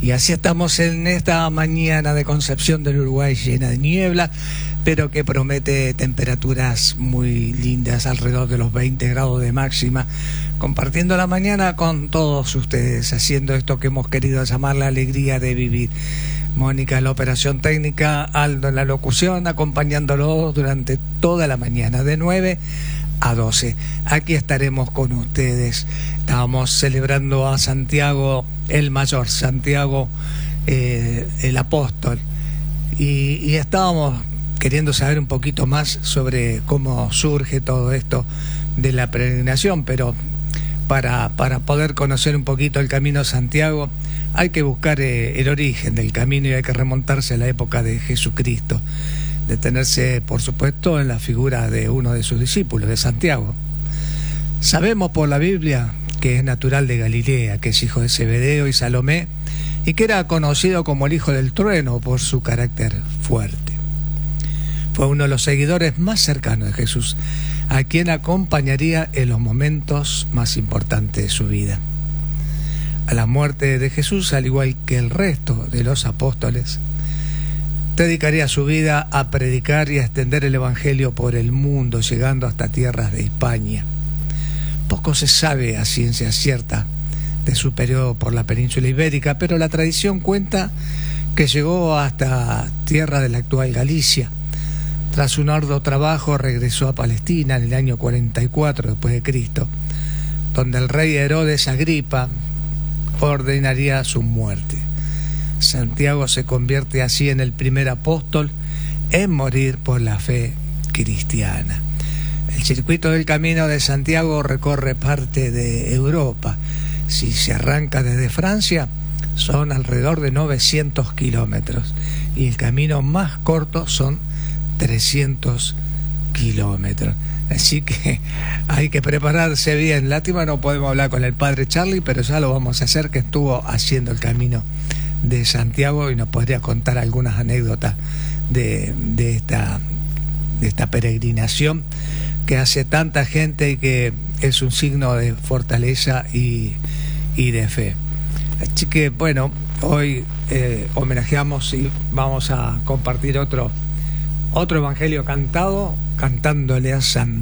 Y así estamos en esta mañana de Concepción del Uruguay llena de niebla, pero que promete temperaturas muy lindas, alrededor de los 20 grados de máxima, compartiendo la mañana con todos ustedes, haciendo esto que hemos querido llamar la alegría de vivir. Mónica en la operación técnica, Aldo en la locución, acompañándolos durante toda la mañana, de 9 a 12. Aquí estaremos con ustedes. Estábamos celebrando a Santiago el Mayor, Santiago el Apóstol, y estábamos queriendo saber un poquito más sobre cómo surge todo esto de la peregrinación, pero para poder conocer un poquito el Camino de Santiago hay que buscar el origen del camino y hay que remontarse a la época de Jesucristo, detenerse por supuesto en la figura de uno de sus discípulos, de Santiago. Sabemos por la Biblia que es natural de Galilea, que es hijo de Zebedeo y Salomé, y que era conocido como el hijo del trueno por su carácter fuerte. Fue uno de los seguidores más cercanos de Jesús, a quien acompañaría en los momentos más importantes de su vida. A la muerte de Jesús, al igual que el resto de los apóstoles, dedicaría su vida a predicar y a extender el Evangelio por el mundo, llegando hasta tierras de España. Poco se sabe a ciencia cierta de su periodo por la península ibérica, pero la tradición cuenta que llegó hasta tierra de la actual Galicia. Tras un arduo trabajo regresó a Palestina en el año 44 después de Cristo, donde el rey Herodes Agripa ordenaría su muerte. Santiago se convierte así en el primer apóstol en morir por la fe cristiana. El circuito del Camino de Santiago recorre parte de Europa. Si se arranca desde Francia, son alrededor de 900 kilómetros y el camino más corto son 300 kilómetros. Así que hay que prepararse bien. Lástima no podemos hablar con el padre Charlie, pero ya lo vamos a hacer, que estuvo haciendo el Camino de Santiago y nos podría contar algunas anécdotas de esta peregrinación que hace tanta gente y que es un signo de fortaleza y de fe. Así que bueno, hoy homenajeamos y vamos a compartir otro evangelio cantándole a Santiago.